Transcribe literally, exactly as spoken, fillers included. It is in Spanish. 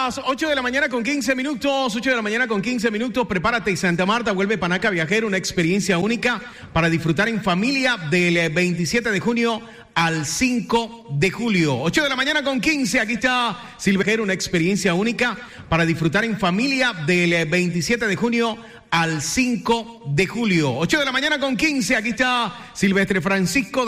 las ocho de la mañana con quince minutos, ocho de la mañana con quince minutos, prepárate, Santa Marta vuelve Panaca Viajero, una experiencia única para disfrutar en familia del veintisiete de junio al cinco de julio. ocho de la mañana con quince, aquí está Silvejero, una experiencia única para disfrutar en familia del veintisiete de junio al cinco de julio. ocho de la mañana con quince, aquí está Silvestre Francisco